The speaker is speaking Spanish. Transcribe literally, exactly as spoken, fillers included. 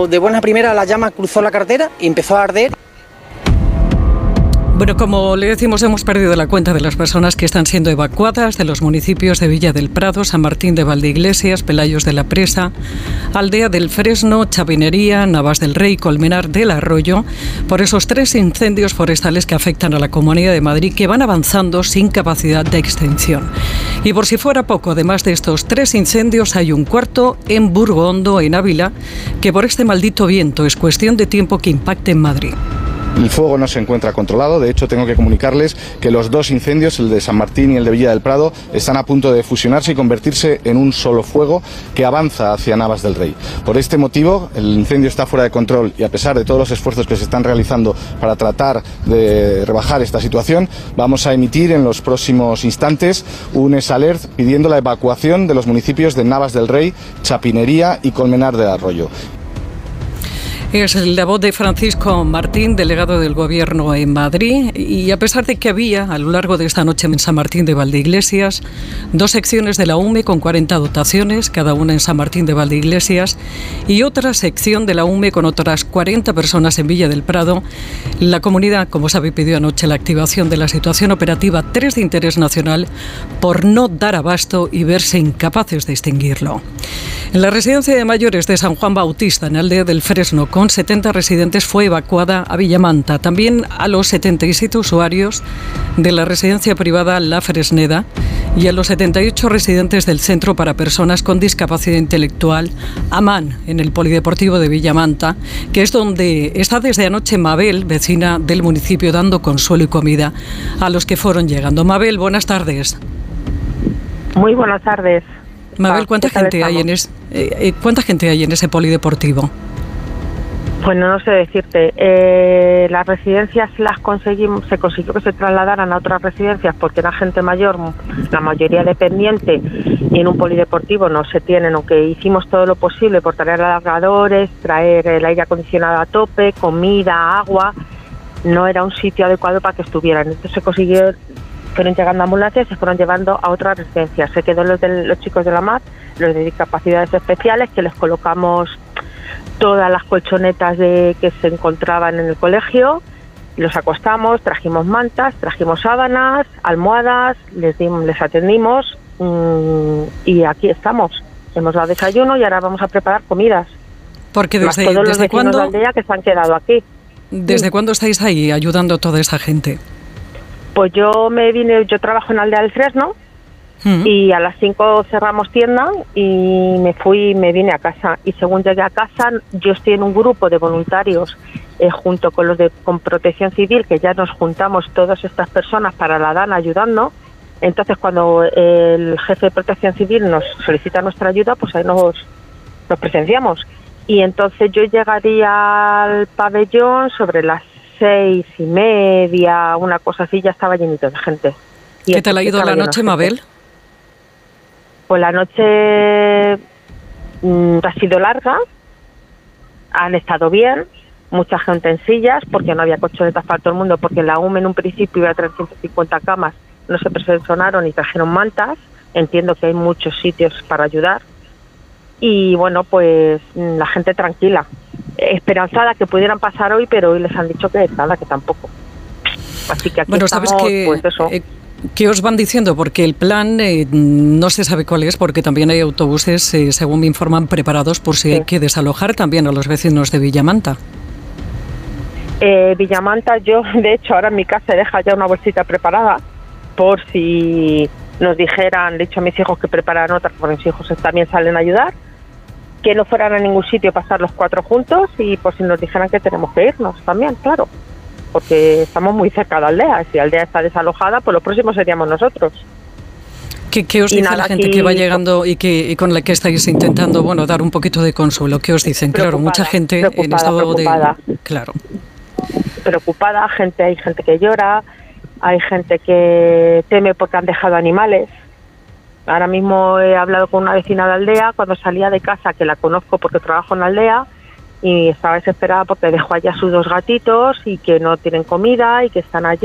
como de buena primera la llama cruzó la carretera y empezó a arder. Bueno, como le decimos, hemos perdido la cuenta de las personas que están siendo evacuadas de los municipios de Villa del Prado, San Martín de Valdeiglesias, Pelayos de la Presa, Aldea del Fresno, Chapinería, Navas del Rey, Colmenar del Arroyo, por esos tres incendios forestales que afectan a la Comunidad de Madrid, que van avanzando sin capacidad de extinción. Y por si fuera poco, además de estos tres incendios, hay un cuarto en Burgondo, en Ávila, que por este maldito viento es cuestión de tiempo que impacte en Madrid. El fuego no se encuentra controlado, de hecho tengo que comunicarles que los dos incendios, el de San Martín y el de Villa del Prado, están a punto de fusionarse y convertirse en un solo fuego que avanza hacia Navas del Rey. Por este motivo, el incendio está fuera de control y a pesar de todos los esfuerzos que se están realizando para tratar de rebajar esta situación, vamos a emitir en los próximos instantes un S alert pidiendo la evacuación de los municipios de Navas del Rey, Chapinería y Colmenar del Arroyo. Es la voz de Francisco Martín, delegado del Gobierno en Madrid, y a pesar de que había a lo largo de esta noche en San Martín de Valdeiglesias dos secciones de la U M E con cuarenta dotaciones, cada una en San Martín de Valdeiglesias, y otra sección de la U M E con otras cuarenta personas en Villa del Prado, la comunidad, como sabe, pidió anoche la activación de la situación operativa tres de interés nacional por no dar abasto y verse incapaces de extinguirlo. En la residencia de mayores de San Juan Bautista, en Aldea del Fresno, con setenta residentes, fue evacuada a Villamanta. También a los setenta y siete usuarios de la residencia privada La Fresneda y a los setenta y ocho residentes del Centro para Personas con Discapacidad Intelectual, AMAN, en el Polideportivo de Villamanta, que es donde está desde anoche Mabel, vecina del municipio, dando consuelo y comida a los que fueron llegando. Mabel, buenas tardes. Muy buenas tardes. Mabel, ¿cuánta gente hay en es, eh, cuánta gente hay en ese polideportivo? Bueno, no sé decirte. Eh, las residencias las conseguimos, se consiguió que se trasladaran a otras residencias porque era gente mayor, la mayoría dependiente, y en un polideportivo no se tienen, aunque hicimos todo lo posible por traer alargadores, traer el aire acondicionado a tope, comida, agua, no era un sitio adecuado para que estuvieran. Entonces se consiguió, fueron llegando ambulancias y se fueron llevando a otras residencias. Se quedó los, de, los chicos de la M A T, los de discapacidades especiales, que les colocamos todas las colchonetas de que se encontraban en el colegio, los acostamos, trajimos mantas, trajimos sábanas, almohadas, les, dimos, les atendimos mmm, y aquí estamos. Hemos dado desayuno y ahora vamos a preparar comidas. Porque desde, Más todos ¿desde los cuándo? De la aldea que se han quedado aquí. ¿Desde sí. cuándo estáis ahí ayudando a toda esa gente? Pues yo me vine, yo trabajo en Aldea del Fresno. Y a las cinco cerramos tienda y me fui, me vine a casa. Y según llegué a casa, yo estoy en un grupo de voluntarios eh, junto con los de con Protección Civil, que ya nos juntamos todas estas personas para la DAN ayudando. Entonces, cuando el jefe de Protección Civil nos solicita nuestra ayuda, pues ahí nos, nos presenciamos. Y entonces yo llegaría al pabellón sobre las seis y media, una cosa así, ya estaba llenito de gente. Y ¿Qué tal ha ido la noche, Mabel? Pues la noche mmm, ha sido larga, han estado bien, mucha gente en sillas, porque no había colchonetas para todo el mundo, porque la U M E en un principio iba a traer ciento cincuenta camas, no se personaron y trajeron mantas. Entiendo que hay muchos sitios para ayudar. Y bueno, pues la gente tranquila, esperanzada que pudieran pasar hoy, pero hoy les han dicho que nada, que tampoco. Así que aquí bueno, estamos, sabes que, pues eso. Eh, ¿Qué os van diciendo? Porque el plan eh, no se sabe cuál es, porque también hay autobuses, eh, según me informan, preparados por si sí. hay que desalojar también a los vecinos de Villamanta. Eh, Villamanta, yo de hecho ahora en mi casa he dejado ya una bolsita preparada por si nos dijeran, de hecho a mis hijos que prepararan otra, porque mis hijos también salen a ayudar, que no fueran a ningún sitio a pasar los cuatro juntos y por si nos dijeran que tenemos que irnos también, claro. Porque estamos muy cerca de la aldea. Si la aldea está desalojada, pues los próximos seríamos nosotros. ¿Qué, qué os y dice nada, la gente aquí, que va llegando y que y con la que estáis intentando, bueno, dar un poquito de consuelo? ¿Qué os dicen? Claro, mucha gente en estado preocupada. de... Claro. Preocupada, gente, hay gente que llora, hay gente que teme porque han dejado animales. Ahora mismo he hablado con una vecina de la aldea, cuando salía de casa, que la conozco porque trabajo en la aldea, y estaba desesperada porque dejó allá sus dos gatitos y que no tienen comida y que están allí.